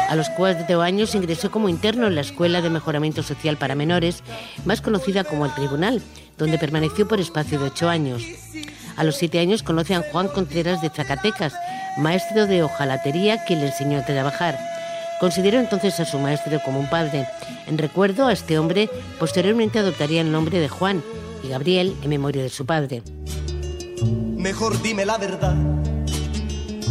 A los 4 años ingresó como interno en la Escuela de Mejoramiento Social para Menores, más conocida como El Tribunal, donde permaneció por espacio de 8 años. A los 7 años conoce a Juan Contreras de Zacatecas, maestro de hojalatería, quien le enseñó a trabajar. Consideró entonces a su maestro como un padre. En recuerdo a este hombre, posteriormente adoptaría el nombre de Juan y Gabriel en memoria de su padre. Mejor dime la verdad.